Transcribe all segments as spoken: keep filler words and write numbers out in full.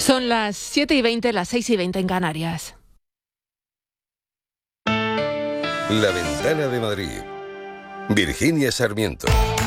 Son las siete y veinte, las seis y veinte en Canarias. La Ventana de Madrid. Virginia Sarmiento.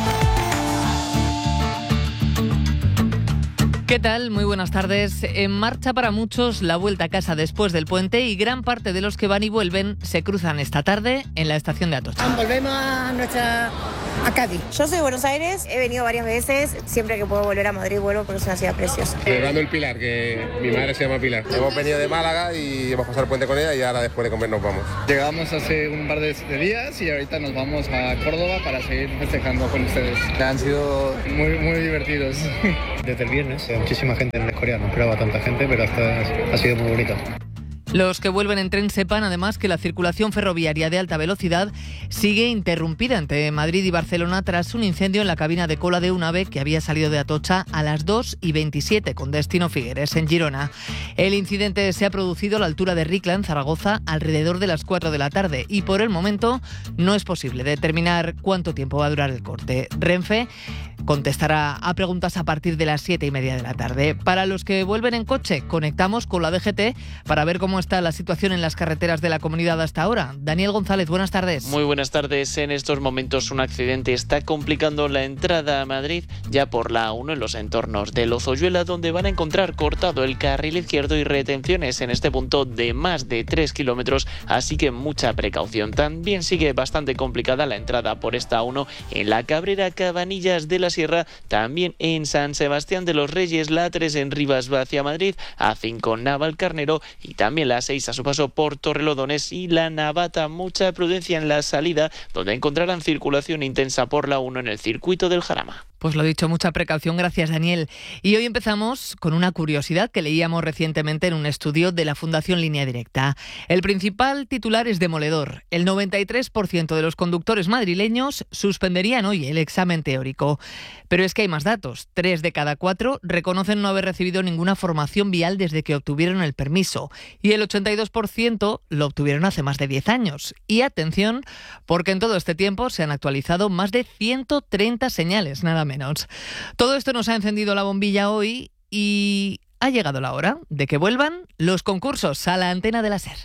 ¿Qué tal? Muy buenas tardes. En marcha para muchos la vuelta a casa después del puente y gran parte de los que van y vuelven se cruzan esta tarde en la estación de Atocha. Volvemos a nuestra... a Cádiz. Yo soy de Buenos Aires, he venido varias veces, siempre que puedo volver a Madrid vuelvo porque es una ciudad preciosa. Celebrando el Pilar, que mi madre se llama Pilar. Hemos venido de Málaga y hemos pasado el puente con ella y ahora después de comer nos vamos. Llegamos hace un par de días y ahorita nos vamos a Córdoba para seguir festejando con ustedes. Han sido muy, muy divertidos. Desde el viernes, muchísima gente en el Escorial, no esperaba tanta gente, pero hasta ha sido muy bonito. Los que vuelven en tren sepan además que la circulación ferroviaria de alta velocidad sigue interrumpida entre Madrid y Barcelona tras un incendio en la cabina de cola de un AVE que había salido de Atocha a las dos y veintisiete con destino Figueres, en Girona. El incidente se ha producido a la altura de Ricla, en Zaragoza, alrededor de las cuatro de la tarde y por el momento no es posible determinar cuánto tiempo va a durar el corte. Renfe contestará a preguntas a partir de las siete y media de la tarde. Para los que vuelven en coche, conectamos con la D G T para ver cómo está la situación en las carreteras de la comunidad hasta ahora. Daniel González, buenas tardes. Muy buenas tardes. En estos momentos un accidente está complicando la entrada a Madrid ya por la A uno en los entornos de Lozoyuela, donde van a encontrar cortado el carril izquierdo y retenciones en este punto de más de tres kilómetros, así que mucha precaución. También sigue bastante complicada la entrada por esta A uno en la Cabrera Cabanillas de la Sierra, también en San Sebastián de los Reyes, la tres en Rivas hacia Madrid, A cinco Navalcarnero y también la seis a su paso por Torrelodones y la Navata. Mucha prudencia en la salida, donde encontrarán circulación intensa por la uno en el circuito del Jarama. Pues lo dicho, mucha precaución, gracias Daniel. Y hoy empezamos con una curiosidad que leíamos recientemente en un estudio de la Fundación Línea Directa. El principal titular es demoledor. El noventa y tres por ciento de los conductores madrileños suspenderían hoy el examen teórico. Pero es que hay más datos. Tres de cada cuatro reconocen no haber recibido ninguna formación vial desde que obtuvieron el permiso. Y el ochenta y dos por ciento lo obtuvieron hace más de diez años. Y atención, porque en todo este tiempo se han actualizado más de ciento treinta señales, nada menos. menos. Todo esto nos ha encendido la bombilla hoy y ha llegado la hora de que vuelvan los concursos a la antena de la SER.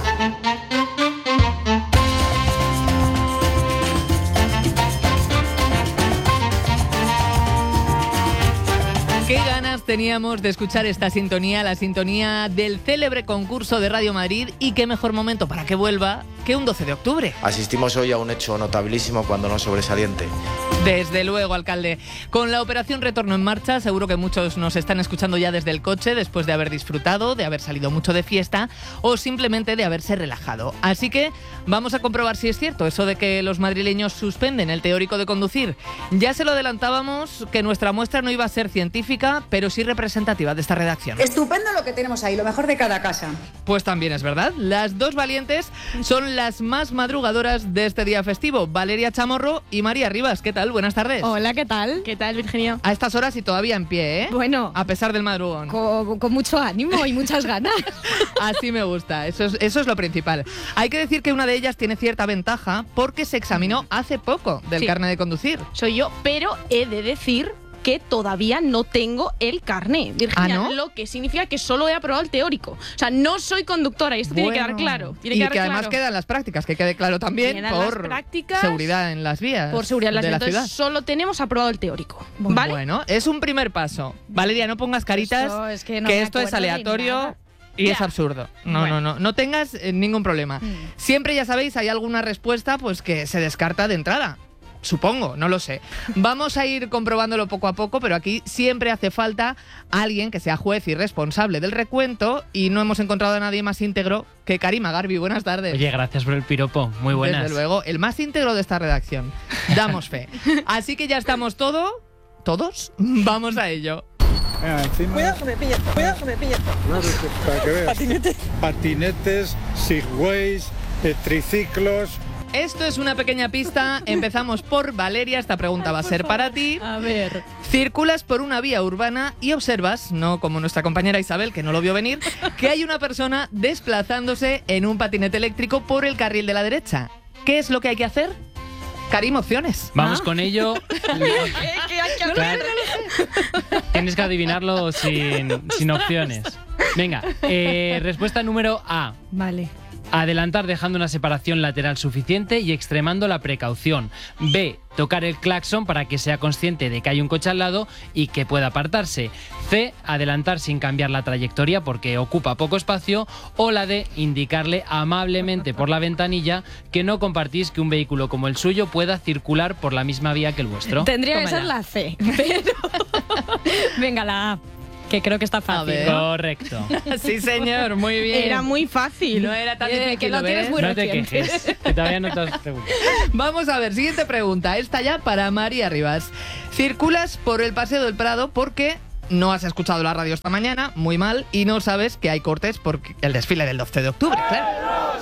Qué ganas teníamos de escuchar esta sintonía, la sintonía del célebre concurso de Radio Madrid, y qué mejor momento para que vuelva que un doce de octubre. Asistimos hoy a un hecho notabilísimo, cuando no sobresaliente. Desde luego, alcalde. Con la operación Retorno en marcha, seguro que muchos nos están escuchando ya desde el coche, después de haber disfrutado, de haber salido mucho de fiesta o simplemente de haberse relajado. Así que vamos a comprobar si es cierto eso de que los madrileños suspenden el teórico de conducir. Ya se lo adelantábamos que nuestra muestra no iba a ser científica, pero sí representativa de esta redacción. Estupendo lo que tenemos ahí, lo mejor de cada casa. Pues también es verdad. Las dos valientes son las más madrugadoras de este día festivo, Valeria Chamorro y María Rivas. ¿Qué tal? Buenas tardes. Hola, ¿qué tal? ¿Qué tal, Virginia? A estas horas y todavía en pie, ¿eh? Bueno. A pesar del madrugón. Con, con mucho ánimo y muchas ganas. Así me gusta, eso es, eso es lo principal. Hay que decir que una de ellas tiene cierta ventaja porque se examinó hace poco del sí. carnet de conducir. Soy yo, pero he de decir que todavía no tengo el carné, Virginia, ¿Ah, no? Lo que significa que solo he aprobado el teórico. O sea, no soy conductora y esto Bueno. tiene que quedar claro. Tiene y que, que quedar además claro. quedan las prácticas, que quede claro también Quedan por las prácticas, seguridad en las vías. Por seguridad en las de vías. la Entonces, ciudad. solo tenemos aprobado el teórico. ¿Vale? Bueno, es un primer paso. Valeria, no pongas caritas, Eso es que no que me esto es acuerdo de aleatorio. nada. Y Ya. es absurdo. No, Bueno. no, no. No tengas eh, ningún problema. Mm. Siempre, ya sabéis, hay alguna respuesta pues que se descarta de entrada. Supongo, no lo sé. Vamos a ir comprobándolo poco a poco, pero aquí siempre hace falta alguien que sea juez y responsable del recuento, y no hemos encontrado a nadie más íntegro que Karima Garbi. Buenas tardes. Oye, gracias por el piropo. Muy buenas. Desde luego, el más íntegro de esta redacción. Damos fe. Así que ya estamos todo, todos. Vamos a ello. Ah, Cuidado que me pilles, cuidado que me pilles. Para que veas. Patinetes. Patinetes, segways, eh, triciclos. Esto es una pequeña pista. Empezamos por Valeria. Esta pregunta va a ser para ti. A ver. Circulas por una vía urbana y observas, no como nuestra compañera Isabel, que no lo vio venir, que hay una persona desplazándose en un patinete eléctrico por el carril de la derecha. ¿Qué es lo que hay que hacer? Karim, opciones. Vamos ¿Ah? con ello. ¿Qué, qué hay Claro. Tienes que adivinarlo sin, sin opciones. Venga, eh, respuesta número A. Vale. Adelantar dejando una separación lateral suficiente y extremando la precaución. B. Tocar el claxon para que sea consciente de que hay un coche al lado y que pueda apartarse. C. Adelantar sin cambiar la trayectoria porque ocupa poco espacio. O la D. Indicarle amablemente por la ventanilla que no compartís que un vehículo como el suyo pueda circular por la misma vía que el vuestro. Tendría Tómala. que ser la C, pero... Venga, la A, que creo que está fácil. ver. ¿no? Correcto. Sí, señor, muy bien. Era muy fácil. No era tan Eh, difícil, que lo ¿ves? tienes muy No te reciente. quejes, que todavía no te has preguntado. Vamos a ver, siguiente pregunta. Esta ya para María Rivas. Circulas por el Paseo del Prado porque no has escuchado la radio esta mañana, muy mal, y no sabes que hay cortes por el desfile del doce de octubre, claro.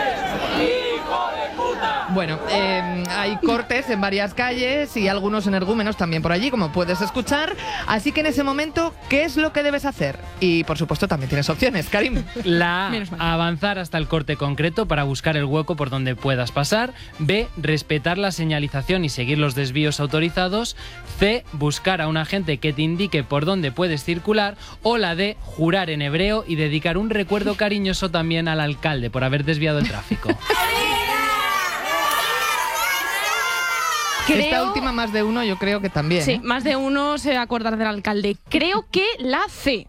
Bueno, eh, hay cortes en varias calles y algunos energúmenos también por allí, como puedes escuchar. Así que en ese momento, ¿qué es lo que debes hacer? Y por supuesto también tienes opciones, Karim. La A, Menos mal. avanzar hasta el corte concreto para buscar el hueco por donde puedas pasar. B, respetar la señalización y seguir los desvíos autorizados. C, buscar a un agente que te indique por dónde puedes circular. O la D, jurar en hebreo y dedicar un recuerdo cariñoso también al alcalde por haber desviado el tráfico. Creo- Esta última más de uno yo creo que también. Sí, ¿eh? más de uno se va a acordar del alcalde. Creo que la C.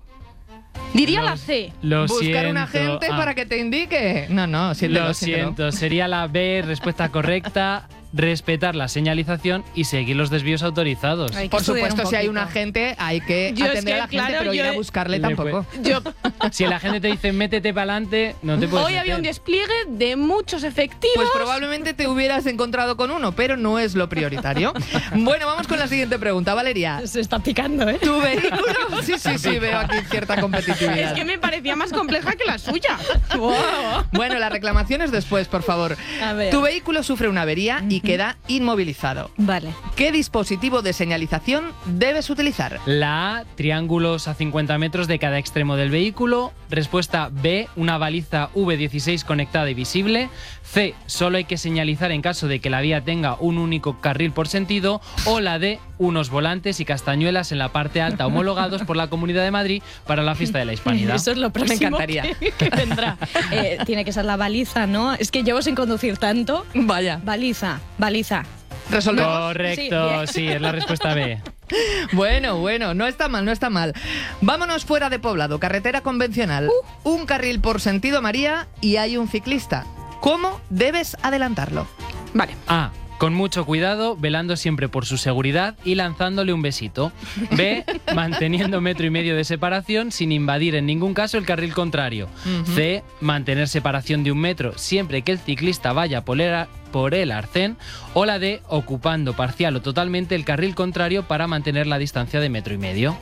Diría Lo- la C. Lo Buscar siento. un agente Ah, para que te indique. No, no, siéntelo, Lo siéntelo. siento, sería la B, respuesta correcta. Respetar la señalización y seguir los desvíos autorizados. Hay que Por estudiar supuesto, un si hay un poquito. agente, hay que Yo es atender que, a la gente, claro, pero yo ir a he- buscarle Le tampoco. Yo, Si el agente te dice métete para adelante, no te puedes hoy había un meter. despliegue de muchos efectivos. Pues probablemente te hubieras encontrado con uno, pero no es lo prioritario. Bueno, vamos con la siguiente pregunta, Valeria. Se está picando, ¿eh? ¿Tu vehículo? Sí, sí, sí, veo aquí cierta competitividad. Es que me parecía más compleja que la suya. Wow. Bueno, las reclamaciones después, por favor. A ver. Tu vehículo sufre una avería y queda inmovilizado. Vale. ¿Qué dispositivo de señalización debes utilizar? La A, triángulos a cincuenta metros de cada extremo del vehículo. Respuesta B, una baliza V dieciséis conectada y visible. C, solo hay que señalizar en caso de que la vía tenga un único carril por sentido. O la D, unos volantes y castañuelas en la parte alta homologados por la Comunidad de Madrid para la fiesta de la Hispanidad. Eso es lo próximo Me encantaría. Que, que vendrá. Eh, tiene que ser la baliza, ¿no? Es que llevo sin conducir tanto. Vaya. Baliza, baliza. ¿Resolvemos? Correcto, Sí, sí, es la respuesta B. Bueno, bueno, no está mal, no está mal. Vámonos fuera de poblado, carretera convencional. Un carril por sentido, María, y hay un ciclista. ¿Cómo debes adelantarlo? Vale. A, con mucho cuidado, velando siempre por su seguridad y lanzándole un besito. B, manteniendo metro y medio de separación sin invadir en ningún caso el carril contrario. Ujú. C, mantener separación de un metro siempre que el ciclista vaya por el, por el arcén. O la D, ocupando parcial o totalmente el carril contrario para mantener la distancia de metro y medio.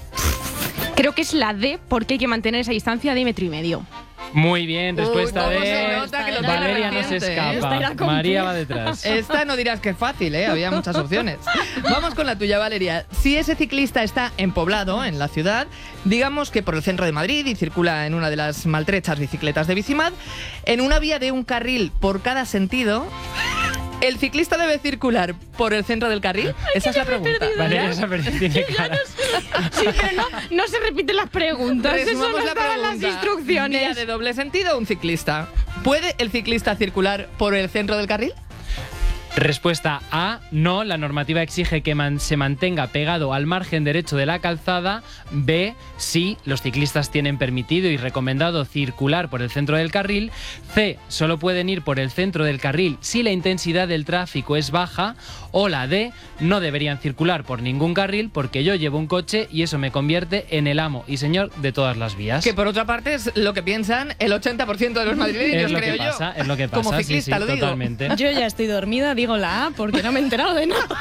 Creo que es la D porque hay que mantener esa distancia de metro y medio. Muy bien, respuesta Uy, ¿cómo se D. nota que lo tiene Valeria no se reciente, ¿eh? Esta era escapa. compleja. María va detrás. Esta no dirás que es fácil, ¿eh? Había muchas opciones. Vamos con la tuya, Valeria. Si ese ciclista está en poblado, en la ciudad, digamos que por el centro de Madrid y circula en una de las maltrechas bicicletas de Bicimad, en una vía de un carril por cada sentido, ¿el ciclista debe circular por el centro del carril? Esa es la pregunta. Valeria se ha perdido, tiene cara. Sí, pero no, no se repiten las preguntas. Eso no Resumamos la estaban las pregunta. Vía instrucciones. de doble sentido, un ciclista. ¿Puede el ciclista circular por el centro del carril? Respuesta A, no, la normativa exige que man- se mantenga pegado al margen derecho de la calzada. B, sí, los ciclistas tienen permitido y recomendado circular por el centro del carril. C, solo pueden ir por el centro del carril si la intensidad del tráfico es baja. O la D, no deberían circular por ningún carril porque yo llevo un coche y eso me convierte en el amo y señor de todas las vías. Que por otra parte es lo que piensan el ochenta por ciento de los madrileños, Es lo creo que yo. pasa, es lo que pasa, Como ciclista, sí, sí, lo digo. totalmente. Yo ya estoy dormida, digo la A porque no me he enterado de nada.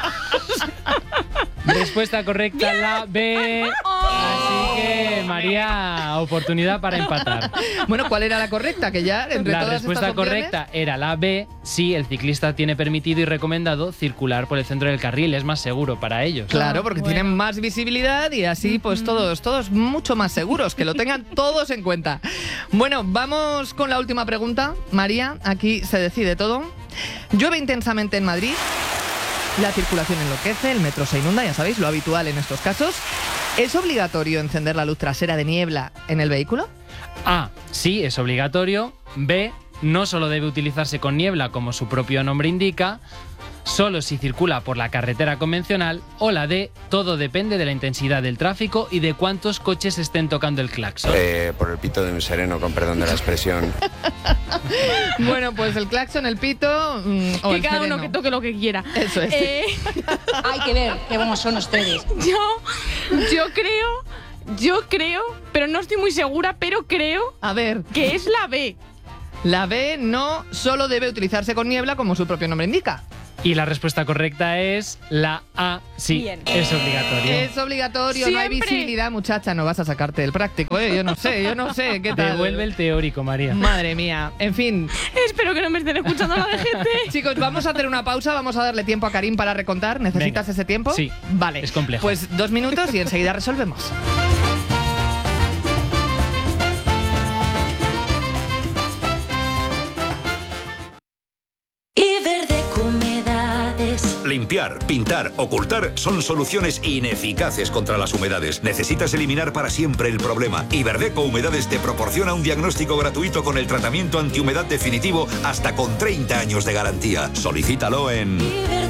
Respuesta correcta, la B. Así que, María, oportunidad para empatar. Bueno, ¿cuál era la correcta? Que ya entre La todas respuesta estas opciones- correcta era la B. Sí, el ciclista tiene permitido y recomendado circular por el centro del carril. Es más seguro para ellos. Claro, porque Bueno. tienen más visibilidad y así pues todos, todos mucho más seguros, que lo tengan todos en cuenta. Bueno, vamos con la última pregunta. María, aquí se decide todo. Llueve intensamente en Madrid la circulación enloquece, el metro se inunda, ya sabéis, lo habitual en estos casos. ¿Es obligatorio encender la luz trasera de niebla en el vehículo? A. Sí, es obligatorio. B. No solo debe utilizarse con niebla, como su propio nombre indica, solo si circula por la carretera convencional. O la D. Todo depende de la intensidad del tráfico y de cuántos coches estén tocando el claxon. Eh, por el pito de un sereno, con perdón de la expresión. Bueno, pues el claxon, el pito mmm, o que el cada sereno. uno que toque lo que quiera. Eso es. Eh, Hay que ver qué buenos son ustedes. yo, yo creo, yo creo, pero no estoy muy segura, pero creo A ver, que es la B. la B no solo debe utilizarse con niebla, como su propio nombre indica. Y la respuesta correcta es la A. Sí, Bien. es obligatorio. Es obligatorio, no hay Siempre. visibilidad, muchacha, no vas a sacarte del práctico, ¿eh? Yo no sé, yo no sé, ¿qué tal? Devuelve el teórico, María. Madre mía, en fin. Espero que no me estén escuchando la de gente. Chicos, vamos a hacer una pausa, vamos a darle tiempo a Karim para recontar. ¿Necesitas Venga. ese tiempo? Sí, Vale. es complejo. Pues dos minutos y enseguida resolvemos. Limpiar, pintar, ocultar son soluciones ineficaces contra las humedades. Necesitas eliminar para siempre el problema. Iberdeco Humedades te proporciona un diagnóstico gratuito con el tratamiento antihumedad definitivo hasta con treinta años de garantía. Solicítalo en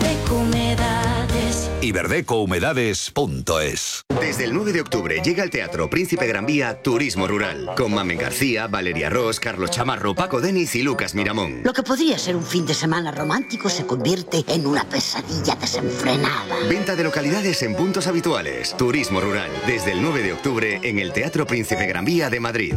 iberdeco humedades punto es. Desde el nueve de octubre llega al Teatro Príncipe Gran Vía Turismo Rural, con Mamen García, Valeria Ross, Carlos Chamarro, Paco Deniz y Lucas Miramón. Lo que podría ser un fin de semana romántico se convierte en una pesadilla desenfrenada. Venta de localidades en puntos habituales. Turismo Rural, desde el nueve de octubre en el Teatro Príncipe Gran Vía de Madrid.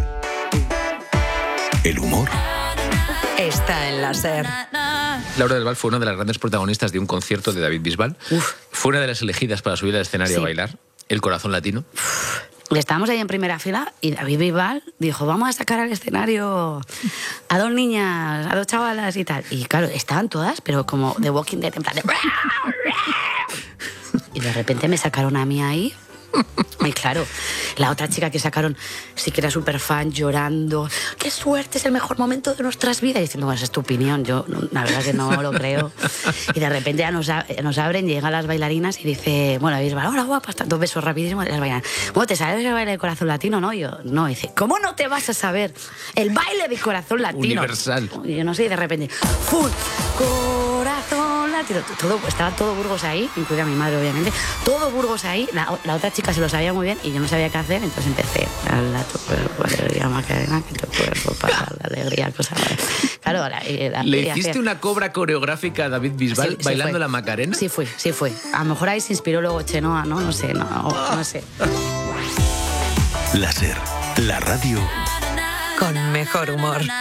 El humor está en la SER. Laura del Val fue una de las grandes protagonistas de un concierto de David Bisbal. Uf. Fue una de las elegidas para subir al escenario sí. a bailar. El corazón latino. Uf. Estábamos ahí en primera fila y David Bisbal dijo, vamos a sacar al escenario a dos niñas, a dos chavalas y tal. Y claro, estaban todas, pero como The Walking Dead, en plan de... Y de repente me sacaron a mí ahí. Y claro, la otra chica que sacaron sí que era súper fan, llorando. ¡Qué suerte! Es el mejor momento de nuestras vidas. Y diciendo, bueno, esa es tu opinión. Yo, la verdad que no lo creo. Y de repente ya nos, nos abren, llegan las bailarinas y dice, bueno, Bisbal, hola guapas, dos besos rapidísimos. Y las bailarinas, bueno, ¿te sabes el baile del corazón latino? No, yo, no. Y dice, ¿cómo no te vas a saber el baile del corazón latino? Universal. Y yo no sé, y de repente, ¡fum! Corazón latino. Todo, estaba todo Burgos ahí, incluida mi madre, obviamente. Todo Burgos ahí. La, la otra chica se lo sabía muy bien y yo no sabía qué hacer, entonces empecé a tu cuerpo, alegría, Macarena, que tu cuerpo para la alegría, cosa. Claro, la, la, ¿Le hiciste hacer... una cobra coreográfica a David Bisbal sí, sí bailando fue. la Macarena? Sí fue, sí fue. A lo mejor ahí se inspiró luego Chenoa, ¿no? No sé, no, no sé. La SER, la radio con mejor humor.